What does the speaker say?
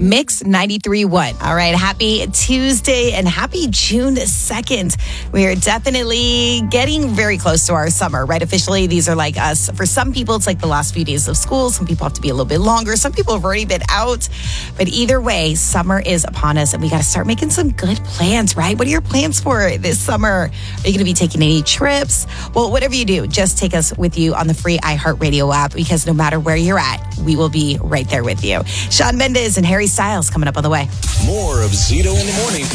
Mix 93.1. All right, happy Tuesday and happy June 2nd. We are definitely getting very close to our summer, right? Officially, these are like us. For some people, it's like the last few days of school. Some people have to be a little bit longer. Some people have already been out. But either way, summer is upon us and we got to start making some good plans, right? What are your plans for this summer? Are you going to be taking any trips? Well, whatever you do, just take us with you on the free iHeartRadio app, because no matter where you're at, we will be right there with you. Shawn Mendes and Harry Styles coming up on the way. More of Zito in the Morning.